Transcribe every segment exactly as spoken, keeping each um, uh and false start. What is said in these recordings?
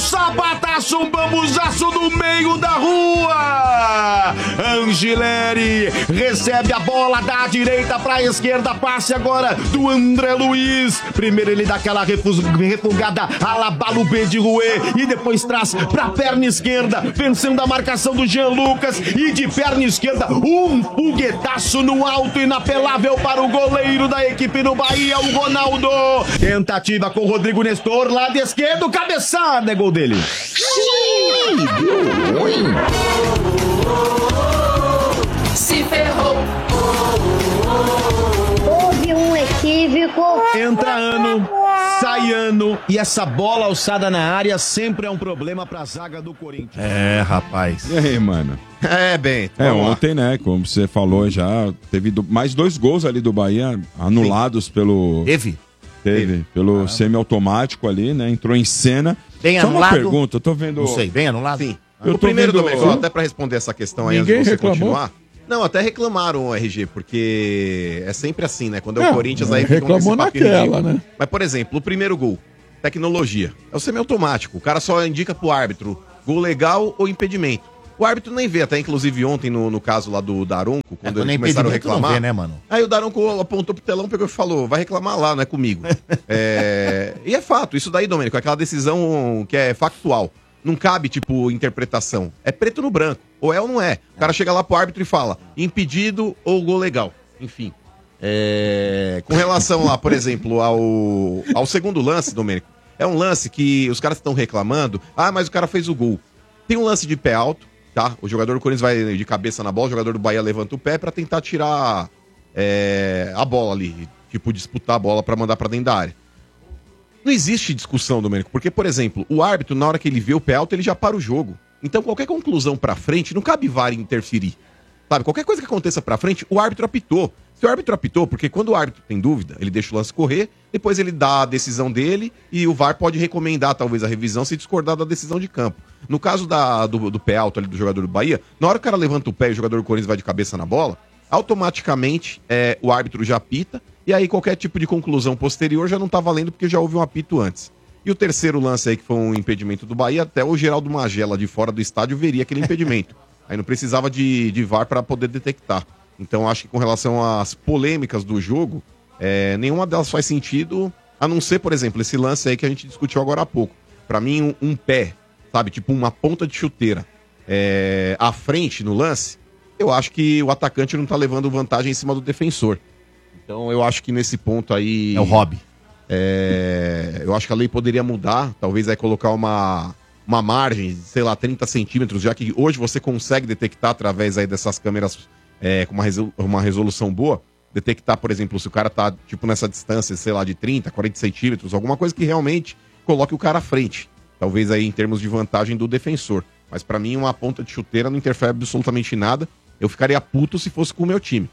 sapataço, um bambuzaço no meio da rua. Angileri recebe a bola da direita pra esquerda, passe agora do André Luiz. Primeiro ele dá aquela refugada a la Balubê de Rouet e depois traz pra perna esquerda, vencendo a marcação do Jean Lucas e de perna esquerda um foguetaço no alto inapelável para o goleiro da equipe do Bahia, o Ronaldo. Tentativa com o Rodrigo Nestor, lado esquerdo, cabeçada, é gol dele. Se ferrou. Houve um equívoco. Entra ano, sai ano, e essa bola alçada na área sempre é um problema pra zaga do Corinthians. É, rapaz. E aí, mano? É, bem. É, ontem, né, como você falou já, teve do- mais dois gols ali do Bahia anulados pelo... Teve? Teve, Teve. pelo semiautomático ali, né, entrou em cena. Bem Só anulado? uma pergunta, eu tô vendo... Não sei, bem anulado? Sim. Eu Eu o tô primeiro, vendo- Domênico, até pra responder essa questão aí, Ninguém antes de você reclamou? continuar. Não, até reclamaram o R G, porque é sempre assim, né? Quando é o Não, Corinthians, aí ficam com reclamou esse papo naquela, ridículo. né? Mas, por exemplo, o primeiro gol, tecnologia. É o semiautomático. O cara só indica pro árbitro gol legal ou impedimento. O árbitro nem vê, até inclusive ontem no, no caso lá do Daronco, quando quando eles é começaram a impedimento, não reclamar. vê, né, mano? Aí o Daronco apontou pro telão, pegou e falou: vai reclamar lá, não é comigo. É, E é fato, isso daí, Domênico, é aquela decisão que é factual. Não cabe, tipo, interpretação. É preto no branco. Ou é ou não é. O cara chega lá pro árbitro e fala: impedido ou gol legal. Enfim. É, Com relação lá, por exemplo, ao, ao segundo lance, Domênico, é um lance que os caras estão reclamando. Ah, mas o cara fez o gol. Tem um lance de pé alto, tá? O jogador do Corinthians vai de cabeça na bola, o jogador do Bahia levanta o pé pra tentar tirar é, a bola ali. Tipo, disputar a bola pra mandar pra dentro da área. Não existe discussão, Domênico, porque, por exemplo, o árbitro, na hora que ele vê o pé alto, ele já para o jogo. Então, qualquer conclusão pra frente, não cabe V A R interferir. Sabe, qualquer coisa que aconteça pra frente, o árbitro apitou. Se o árbitro apitou, porque quando o árbitro tem dúvida, ele deixa o lance correr, depois ele dá a decisão dele e o V A R pode recomendar, talvez, a revisão se discordar da decisão de campo. No caso da, do, do pé alto ali do jogador do Bahia, na hora que o cara levanta o pé e o jogador do Corinthians vai de cabeça na bola, automaticamente é, o árbitro já apita, e aí qualquer tipo de conclusão posterior já não tá valendo porque já houve um apito antes. E o terceiro lance aí, que foi um impedimento do Bahia, até o Geraldo Magela de fora do estádio veria aquele impedimento. Aí não precisava de, de V A R para poder detectar. Então acho que com relação às polêmicas do jogo, é, nenhuma delas faz sentido, a não ser, por exemplo, esse lance aí que a gente discutiu agora há pouco. Pra mim, um, um pé, sabe, tipo uma ponta de chuteira é, à frente no lance, eu acho que o atacante não tá levando vantagem em cima do defensor. Então eu acho que nesse ponto aí... É o hobby. É, eu acho que a lei poderia mudar, talvez aí colocar uma, uma margem, sei lá, trinta centímetros, já que hoje você consegue detectar através aí dessas câmeras é, com uma, resolu- uma resolução boa, detectar, por exemplo, se o cara tá tipo nessa distância, sei lá, de trinta, quarenta centímetros, alguma coisa que realmente coloque o cara à frente. Talvez aí em termos de vantagem do defensor. Mas pra mim uma ponta de chuteira não interfere absolutamente nada. Eu ficaria puto se fosse com o meu time.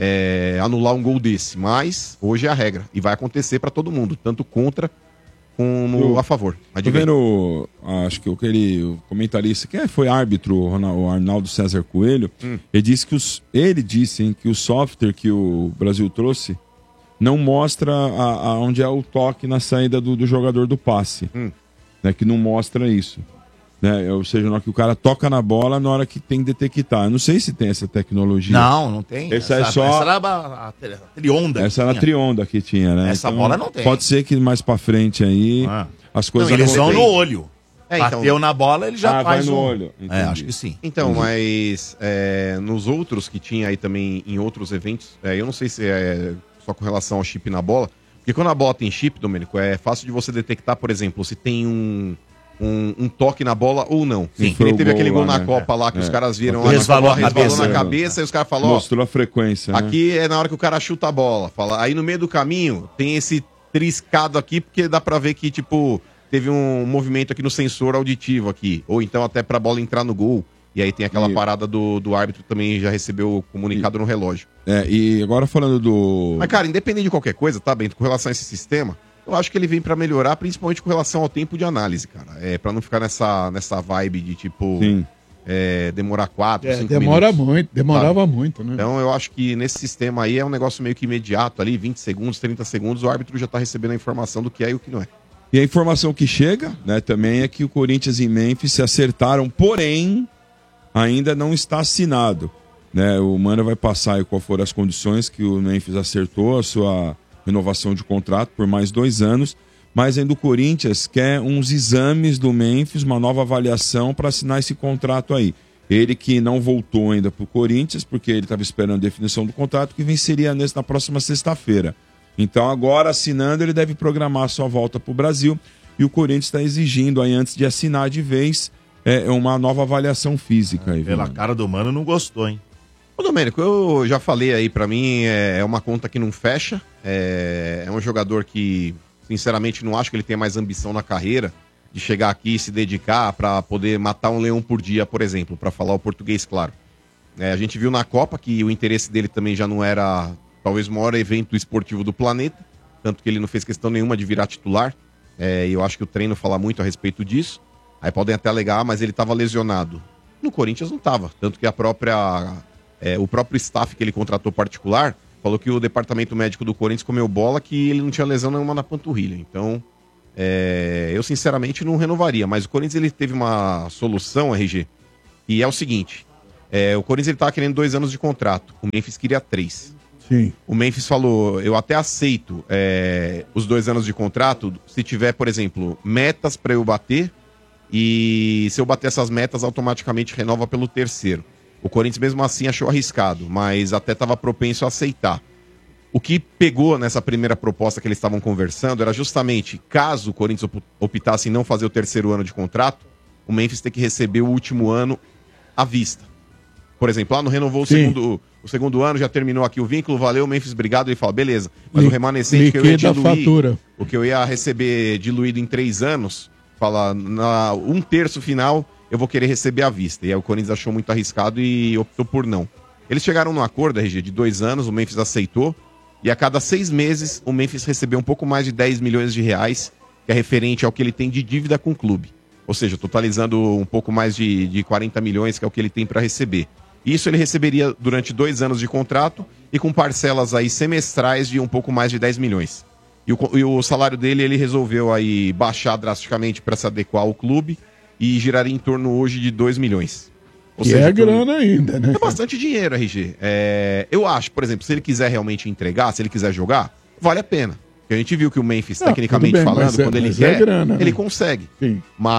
É, anular um gol desse, mas hoje é a regra e vai acontecer pra todo mundo, tanto contra como Eu- a favor. Mas Tô diga aí. vendo, acho que aquele o comentarista, que foi árbitro, o Ronal- o Arnaldo César Coelho, Hum. ele disse que os, ele disse hein, que o software que o Brasil trouxe não mostra a, a onde é o toque na saída do, do jogador do passe, Hum. né, que não mostra isso. Né? Ou seja, na hora que o cara toca na bola, na hora que tem que detectar. Eu não sei se tem essa tecnologia. Não, não tem. Essa, é Essa- só... essa era a- a- a trionda que Essa era a tinha. trionda que tinha, né? Essa bola não tem. Pode ser que mais pra frente aí as coisas... Não, eles vão aconteçam. no olho. É, então- Bateu na bola, ele já Ah, vai faz no um... olho. É, Entendi. acho que sim. Então, Uhum. mas é, nos outros que tinha aí também em outros eventos, é, eu não sei se é só com relação ao chip na bola, porque quando a bola tem chip, Domênico, é fácil de você detectar, por exemplo, se tem um, um, um toque na bola ou não. Sim. Que nem teve Foi o aquele gol gol lá, na né? Copa lá, que É. os caras viram, Resvalou a bola a resvalou cabeça. na cabeça e os caras falaram, ó, Mostrou a frequência, né? aqui é na hora que o cara chuta a bola. Fala, aí no meio do caminho tem esse triscado aqui, porque dá pra ver que, tipo, teve um movimento aqui no sensor auditivo aqui. Ou então até pra bola entrar no gol. E aí tem aquela E- parada do, do árbitro também já recebeu o comunicado no relógio. É, e agora falando do... Mas, cara, independente de qualquer coisa, tá, Bento, com relação a esse sistema, eu acho que ele vem pra melhorar, principalmente com relação ao tempo de análise, cara. É, pra não ficar nessa, nessa vibe de, tipo, Sim. é, demorar quatro, É, cinco demora minutos. muito, demorava muito, né? Então eu acho que nesse sistema aí é um negócio meio que imediato ali, vinte segundos, trinta segundos, o árbitro já tá recebendo a informação do que é e o que não é. E a informação que chega, né, também é que o Corinthians e Memphis se acertaram, porém, ainda não está assinado. Né? O Mano vai passar aí qual foram as condições que o Memphis acertou, a sua renovação de contrato por mais dois anos, mas ainda o Corinthians quer uns exames do Memphis, uma nova avaliação para assinar esse contrato aí. Ele que não voltou ainda para o Corinthians, porque ele estava esperando a definição do contrato, que venceria nesse, na próxima sexta-feira. Então agora, assinando, ele deve programar a sua volta para o Brasil, e o Corinthians está exigindo aí, antes de assinar de vez, é, uma nova avaliação física. Aí, Pela cara do Mano, não gostou, hein? Ô, Domênico, eu já falei aí, pra mim é uma conta que não fecha, é, é um jogador que, sinceramente, não acho que ele tenha mais ambição na carreira de chegar aqui e se dedicar pra poder matar um leão por dia, por exemplo, pra falar o português claro. É, a gente viu na Copa que o interesse dele também já não era, talvez, o maior evento esportivo do planeta, tanto que ele não fez questão nenhuma de virar titular, é, e eu acho que o treino fala muito a respeito disso. Aí podem até alegar, mas ele estava lesionado. No Corinthians não estava, tanto que a própria... É, o próprio staff que ele contratou particular falou que o departamento médico do Corinthians comeu bola, que ele não tinha lesão nenhuma na panturrilha. Então, é, eu sinceramente não renovaria. Mas o Corinthians ele teve uma solução, R G, e é o seguinte. É, o Corinthians estava querendo dois anos de contrato. O Memphis queria três. Sim. O Memphis falou, eu até aceito é, os dois anos de contrato se tiver, por exemplo, metas para eu bater, e se eu bater essas metas, automaticamente renova pelo terceiro. O Corinthians mesmo assim achou arriscado, mas até estava propenso a aceitar. O que pegou nessa primeira proposta que eles estavam conversando era justamente, caso o Corinthians optasse em não fazer o terceiro ano de contrato, o Memphis ter que receber o último ano à vista. Por exemplo, lá não renovou o segundo, o segundo ano, já terminou aqui o vínculo, valeu, Memphis, obrigado. Ele fala, beleza, mas Li- o remanescente que eu ia liquida a diluir, fatura. o que eu ia receber diluído em três anos, fala, na um terço final, eu vou querer receber à vista. E aí o Corinthians achou muito arriscado e optou por não. Eles chegaram num acordo, R G, de dois anos, o Memphis aceitou, e a cada seis meses o Memphis recebeu um pouco mais de dez milhões de reais, que é referente ao que ele tem de dívida com o clube. Ou seja, totalizando um pouco mais de, de quarenta milhões, que é o que ele tem para receber. Isso ele receberia durante dois anos de contrato e com parcelas aí semestrais de um pouco mais de dez milhões. E o, e o salário dele ele resolveu aí baixar drasticamente para se adequar ao clube, e giraria em torno hoje de dois milhões. Ou E seja, é grana ainda, né? É bastante dinheiro, R G. É, eu acho, por exemplo, se ele quiser realmente entregar, se ele quiser jogar, vale a pena. Porque a gente viu que o Memphis, Ah, tecnicamente tudo bem, falando, mas é- quando ele mas é quer, grana, né? ele consegue. Sim.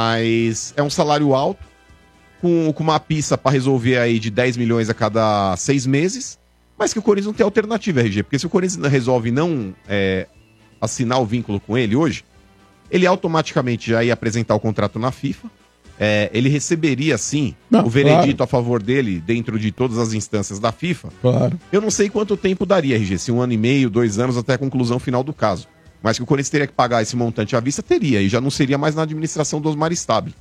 Mas é um salário alto, com, com uma pista para resolver aí de dez milhões a cada seis meses, mas que o Corinthians não tem alternativa, R G. Porque se o Corinthians resolve não é, assinar o vínculo com ele hoje, ele automaticamente já ia apresentar o contrato na FIFA. É, ele receberia, sim, Não, o veredito claro. a favor dele dentro de todas as instâncias da FIFA. Claro. Eu não sei quanto tempo daria, R G, se um ano e meio, dois anos, até a conclusão final do caso. Mas que o Corinthians teria que pagar esse montante à vista, teria, e já não seria mais na administração do Osmar Stabile.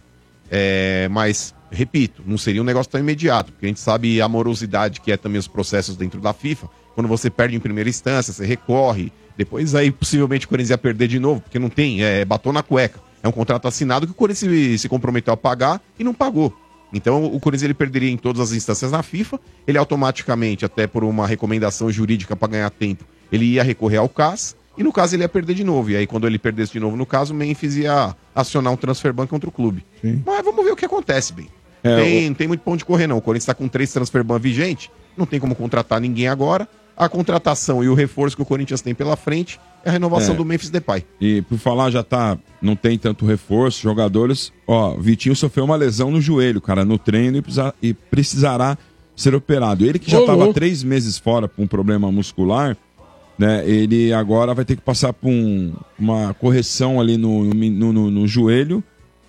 É, mas, repito, não seria um negócio tão imediato, porque a gente sabe a morosidade que é também os processos dentro da FIFA. Quando você perde em primeira instância, você recorre, depois aí possivelmente o Corinthians ia perder de novo, porque não tem, é batom na cueca. É um contrato assinado que o Corinthians se, se comprometeu a pagar e não pagou. Então o Corinthians ele perderia em todas as instâncias na FIFA, ele automaticamente, até por uma recomendação jurídica para ganhar tempo, ele ia recorrer ao C A S, e no caso ele ia perder de novo. E aí quando ele perdesse de novo no caso, o Memphis ia acionar um transfer ban contra o clube. Sim. Mas vamos ver o que acontece, bem. É, tem, não tem muito pão de correr não, o Corinthians está com três transfer ban vigentes, não tem como contratar ninguém agora. A contratação e o reforço que o Corinthians tem pela frente é a renovação É. do Memphis Depay. E por falar, já tá. Não tem tanto reforço, jogadores. Ó, Vitinho sofreu uma lesão no joelho, cara, no treino e, precisa- e precisará ser operado. Ele que já Ô, estava louco. três meses fora por um problema muscular, né? Ele agora vai ter que passar por um- uma correção ali no, no, no- no joelho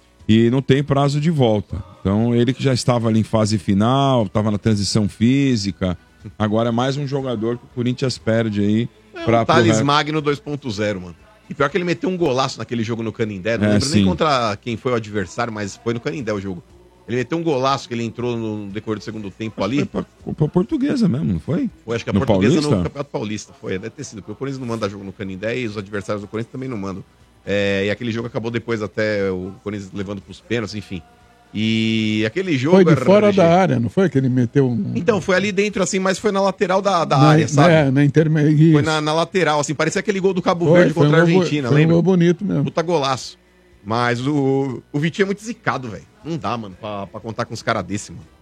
e não tem prazo de volta. Então, ele que já estava ali em fase final, estava na transição física. Agora é mais um jogador que o Corinthians perde aí. É pra- um Thales pro- Magno dois ponto zero, mano. E pior que ele meteu um golaço naquele jogo no Canindé. Não É, lembro nem sim. contra quem foi o adversário, mas foi no Canindé o jogo. Ele meteu um golaço que ele entrou no decorrer do segundo tempo ali. Foi pra, pra portuguesa mesmo, não foi? Foi, acho que a No portuguesa Paulista? no Campeonato Paulista. Foi, deve ter sido, porque o Corinthians não manda jogo no Canindé e os adversários do Corinthians também não mandam. É, e aquele jogo acabou depois até o Corinthians levando pros pênaltis, enfim. E aquele jogo... Foi de R G. fora da área, não foi que ele meteu um... Então, foi ali dentro, assim, mas foi na lateral da, da na, área, sabe? É, na intermédia. Foi na, na lateral, assim, parecia aquele gol do Cabo Foi, Verde foi contra a um gol- Argentina, foi um lembra? gol bonito mesmo. Puta golaço. Mas o, o Vitinho é muito zicado, velho. Não dá, mano, pra, pra contar com uns caras desse, mano.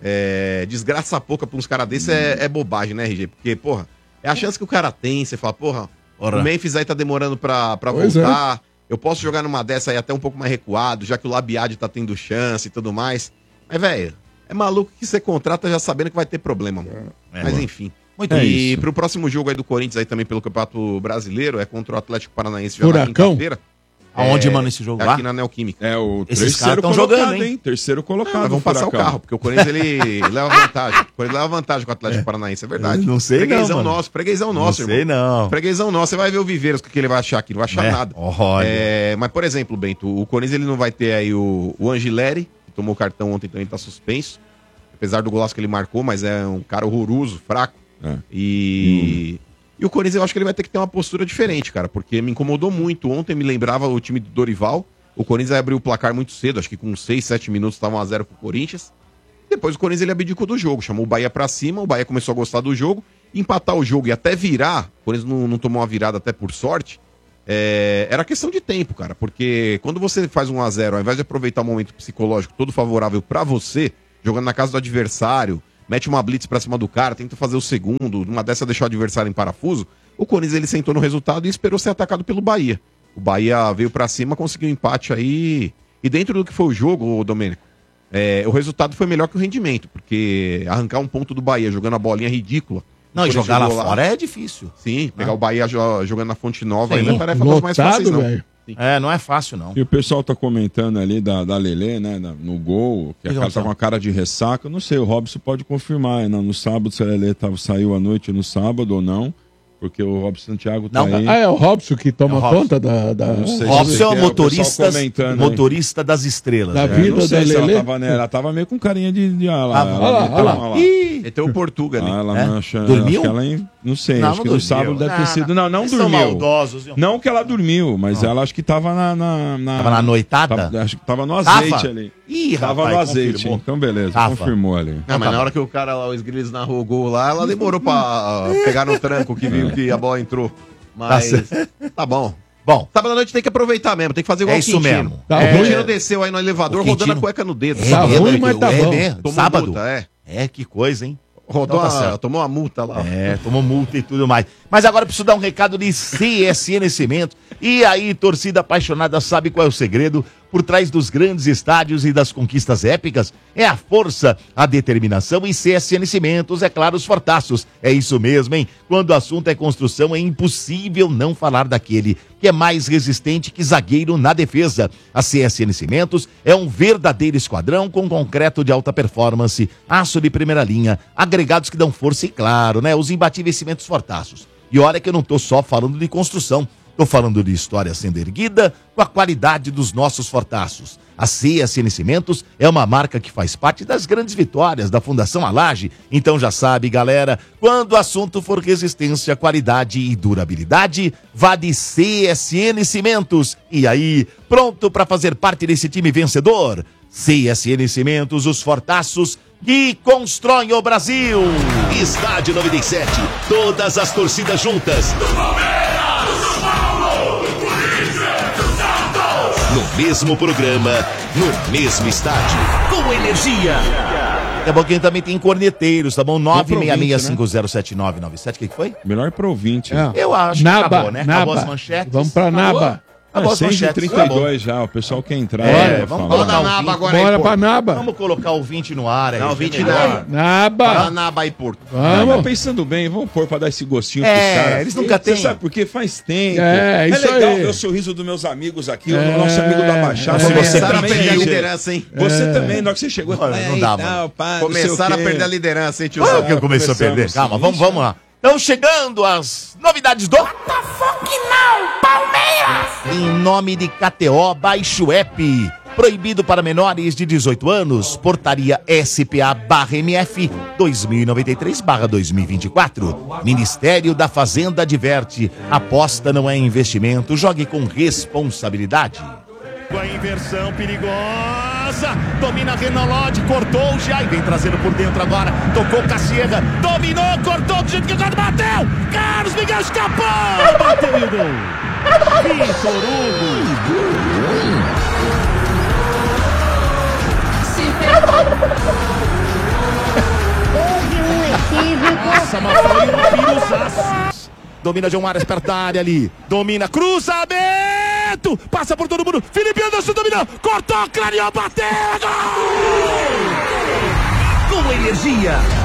É, desgraça pouca pra uns caras desse é, é bobagem, né, R G? Porque, porra, é a chance que o cara tem, você fala, porra, Ora. o Memphis aí tá demorando pra, pra Pois voltar, eu posso jogar numa dessa aí até um pouco mais recuado, já que o Labiade tá tendo chance e tudo mais. Mas, velho, é maluco que você contrata já sabendo que vai ter problema, mano. É, Mas mano. enfim. Muito e isso. pro próximo jogo aí do Corinthians aí também pelo Campeonato Brasileiro, é contra o Atlético Paranaense já na Furacão? quinta-feira. Aonde, É, mano, esse jogo é lá? aqui na Neoquímica. É o Esses caras terceiro tão colocado, jogando, hein? Terceiro colocado. Mas vamos passar o Furacão. carro, porque o Corinthians ele leva vantagem. O Corinthians leva vantagem com o Atlético Paranaense, é verdade. Eu não sei não, Freguesão mano. nosso, freguesão nosso, Não sei irmão. não. Freguesão nosso, você vai ver o Viveiros, o que que ele vai achar aqui, não vai achar É, nada. olha. É, mas, por exemplo, Bento, o Corinthians ele não vai ter aí o, o Angileri, que tomou cartão ontem também, tá suspenso. Apesar do golaço que ele marcou, mas é um cara horroroso, fraco. É. E... E o Corinthians eu acho que ele vai ter que ter uma postura diferente, cara, porque me incomodou muito. Ontem me lembrava o time do Dorival. O Corinthians abriu o placar muito cedo, acho que com seis, sete minutos estava um a zero pro Corinthians. Depois o Corinthians ele abdicou do jogo, chamou o Bahia pra cima, o Bahia começou a gostar do jogo, empatar o jogo e até virar, o Corinthians não, não tomou uma virada até por sorte, é, era questão de tempo, cara, porque quando você faz um a zero, ao invés de aproveitar o momento psicológico todo favorável pra você, jogando na casa do adversário, mete uma blitz pra cima do cara, tenta fazer o segundo, numa dessa deixar o adversário em parafuso, o Corinthians ele sentou no resultado e esperou ser atacado pelo Bahia. O Bahia veio pra cima, conseguiu um empate aí. E dentro do que foi o jogo, ô Domênico, é, o resultado foi melhor que o rendimento, porque arrancar um ponto do Bahia jogando a bolinha ridícula. Não, e o jogar lá jogou fora é difícil. Sim, pegar o Bahia jo- jogando na Fonte Nova Sim. ainda é tarefa das mais fáceis, Lotado, não. velho. É, não é fácil, não. E o pessoal tá comentando ali da, da Lelê, né, na- no gol, que a Que cara aconteceu? tá com a cara de ressaca. Não sei, o Robson pode confirmar, né, no sábado, se a Lelê tava, saiu à noite no sábado ou não, porque o Robson Santiago tá Não, aí. Ah, é o Robson que toma É o Robson. conta da, da, Não sei. Robson é o que é, o motorista, pessoal comentando aí. motorista das estrelas. Da né? É, vida não sei da se ela Lelê. tava, né, ela tava meio com carinha de... de ah, lá, Tava. ela- Olha lá, então, olha lá. olha lá. Ih, Ele tem o Portuga ali. Ah, ela É? não acha, Dormiu? acho que ela, em- não sei, Não, acho não que no dormiu. sábado deve ter Não, sido... Não, não eles são dormiu. maldosos, viu? Não que ela dormiu, mas ela acho que tava na... na, na Tava na noitada? Tava, acho que tava no Tava? azeite ali. Ih, Tava rapaz, no azeite, confirmou. então beleza, Tava. confirmou ali. Não, mas na hora que o cara lá, o Esgrilis narrou o gol lá, ela demorou pra ah, pegar no tranco que viu que a bola entrou. Mas tá bom. Bom, Sábado à noite tem que aproveitar mesmo, tem que fazer igual É o isso Quintino. mesmo. Tá o ruim. Quintino desceu aí no elevador O rodando Quintino- a cueca no dedo. Tá mesmo, ruim, é mas que- tá é bom. mesmo. Tomou Sábado? multa, é. É, que coisa, hein? Rodou Então tá a- certo. tomou uma multa lá. É, tomou multa e tudo mais. Mas agora eu preciso dar um recado de C S N Cimento. E aí, torcida apaixonada, sabe qual é o segredo? Por trás dos grandes estádios e das conquistas épicas é a força, a determinação e C S N Cimentos, é claro, os fortaços. É isso mesmo, hein? Quando o assunto é construção, é impossível não falar daquele que é mais resistente que zagueiro na defesa. A C S N Cimentos é um verdadeiro esquadrão com concreto de alta performance, aço de primeira linha, agregados que dão força e, claro, né, os imbatíveis cimentos fortaços. E olha que eu não tô só falando de construção. Tô falando de história sendo erguida com a qualidade dos nossos fortaços. A C S N Cimentos é uma marca que faz parte das grandes vitórias da Fundação Alage. Então já sabe, galera, quando o assunto for resistência, qualidade e durabilidade, vá de C S N Cimentos. E aí, pronto para fazer parte desse time vencedor? C S N Cimentos, os fortaços que constroem o Brasil. Estádio noventa e sete, todas as torcidas juntas. No mesmo programa, no mesmo estádio. Com energia. Daqui a pouquinho também tem corneteiros, tá bom? nove seis seis cinco zero sete nove nove sete. O que que foi? Melhor pro ouvinte. É. Eu acho Naba, que acabou, né? Acabou Naba. as manchetes. Vamos pra Acabou? Naba. Acabou É, as seis e manchetes. trinta e Tá bom. dois já, o pessoal quer entrar. É, né, vamos falar. colocar Fala o na vinte. Naba agora aí, Bora pô. pra Naba. Vamos colocar o vinte no ar aí. Não, gente. vinte Melhor. não. Fala Naba. Naba aí, Porto. Mas Vamos. pensando bem, vamos pôr pra dar esse gostinho É, pros caras. eles nunca Você têm. sabe por quê? Faz tempo. É, isso legal aí. ver o sorriso dos meus amigos aqui, É, o nosso amigo da Baixada. é. Você Começaram a também, perder a Gil. liderança, hein? Você É. também, na hora que você chegou, Olha, não "Ei, dá, tal, mano." pá, não sei o Começaram a quê." perder a liderança, hein, Ah, tiozão? que começou a começamos, perder. Calma, sim. vamos, vamos lá. Estão chegando as novidades do... Em nome de K T O, baixe o app. Proibido para menores de dezoito anos. Portaria S P A barra M F dois mil e noventa e três barra dois mil e vinte e quatro. Ministério da Fazenda adverte. Aposta não é investimento. Jogue com responsabilidade. Com a inversão perigosa. Domina Renolode, cortou o Jair. Vem trazendo por dentro agora. Tocou Cassiega. Dominou, cortou do jeito que agora bateu. Carlos Miguel escapou. Bateu e o gol. Vitor Hugo. Se ferrou. Houve um equívoco. Nossa, mas foi um piruzaço. Domina João Mares perto da área ali. Domina, cruzamento. Passa por todo mundo. Felipe Anderson dominou. Cortou, clareou, bateu. Gol! Com energia,